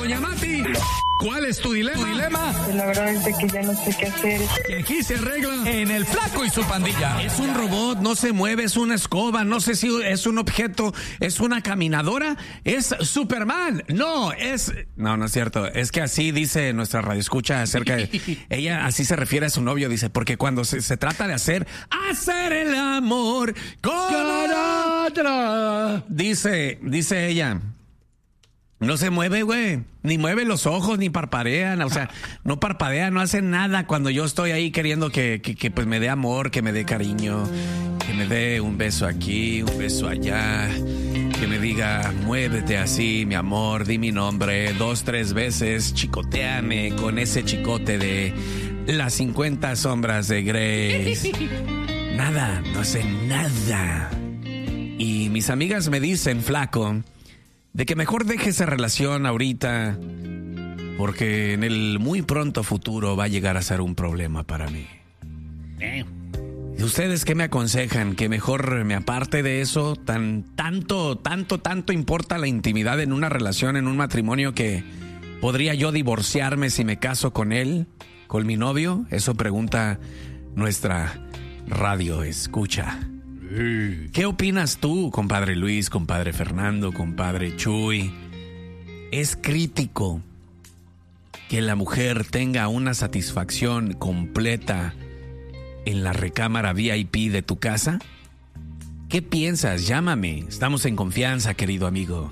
Doña Mati, ¿cuál es tu dilema? Pues la verdad es de que ya no sé qué hacer. Y aquí se arregla en El Flaco y su Pandilla. Es un robot, no se mueve, es una escoba, no sé si es un objeto, es una caminadora, es Superman. No es cierto. Es que así dice nuestra radioescucha acerca de... Ella así se refiere a su novio, dice, porque cuando se trata de hacer el amor con otro, dice ella, no se mueve, güey, ni mueve los ojos, ni parpadean, o sea, no parpadea, no hace nada cuando yo estoy ahí queriendo que pues me dé amor, que me dé cariño, que me dé un beso aquí, un beso allá, que me diga, muévete así, mi amor, di mi nombre 2, 3 veces, chicoteame con ese chicote de las 50 sombras de Grey. Nada, no hace nada. Y mis amigas me dicen, Flaco, de que mejor deje esa relación ahorita, porque en el muy pronto futuro va a llegar a ser un problema para mí. ¿Y ustedes qué me aconsejan? ¿Que mejor me aparte de eso? Tanto importa la intimidad en una relación, en un matrimonio, que podría yo divorciarme si me caso con él, con mi novio. Eso pregunta nuestra radio escucha. ¿Qué opinas tú, compadre Luis, compadre Fernando, compadre Chuy? ¿Es crítico que la mujer tenga una satisfacción completa en la recámara VIP de tu casa? ¿Qué piensas? Llámame. Estamos en confianza, querido amigo.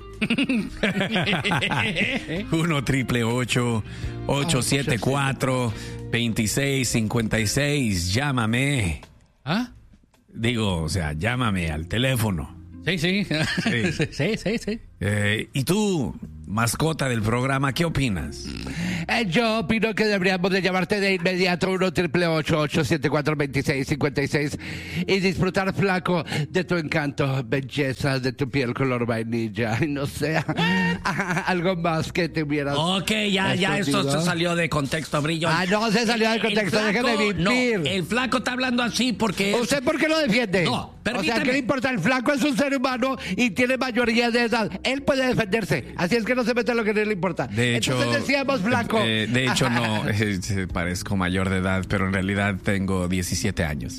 1-888-874-2656. Llámame. ¿Ah? Digo, o sea, llámame al teléfono. Sí. Sí. ¿Y tú, mascota del programa, qué opinas? Yo opino que deberíamos de llamarte de inmediato 1-888-874-2656 y disfrutar, Flaco, de tu encanto, belleza, de tu piel color vainilla, y no sé, algo más que te hubieras... Ok, ya, esto se salió de contexto, Brillo. No se salió de contexto, deja de mentir. No, el Flaco está hablando así porque... ¿Usted por qué lo defiende? No, permítame. O sea, ¿qué le importa? El Flaco es un ser humano y tiene mayoría de edad. Él puede defenderse, así es que no se mete a lo que no le importa. De hecho, entonces decíamos, Flaco... de hecho, no, parezco mayor de edad, pero en realidad tengo 17 años.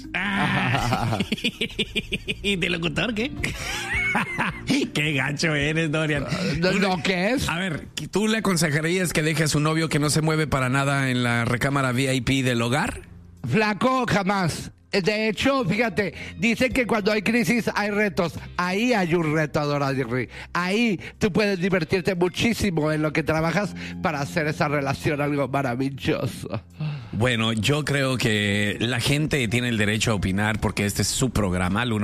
¿Y de locutor qué? Qué gacho eres, Dorian. ¿No qué es? A ver, ¿tú le aconsejarías que deje a su novio que no se mueve para nada en la recámara VIP del hogar? Flaco, jamás. De hecho, fíjate, dicen que cuando hay crisis hay retos. Ahí hay un reto, Doradirri. Ahí tú puedes divertirte muchísimo en lo que trabajas para hacer esa relación algo maravilloso. Bueno, yo creo que la gente tiene el derecho a opinar porque este es su programa, al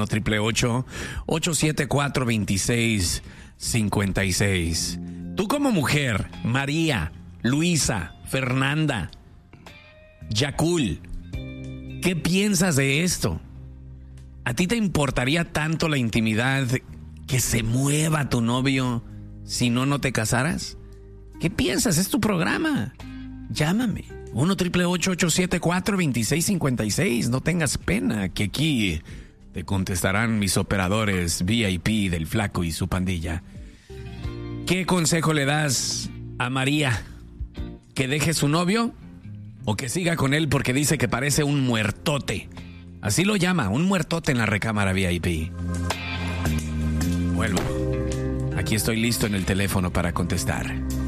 1-888-874-2656. Tú como mujer, María, Luisa, Fernanda, Yakul, ¿qué piensas de esto? ¿A ti te importaría tanto la intimidad que se mueva tu novio si no te casaras? ¿Qué piensas? Es tu programa. Llámame. 1-888-874-2656. No tengas pena, que aquí te contestarán mis operadores VIP del Flaco y su Pandilla. ¿Qué consejo le das a María? ¿Que deje su novio o que siga con él porque dice que parece un muertote? Así lo llama, un muertote en la recámara VIP. Vuelvo. Aquí estoy listo en el teléfono para contestar.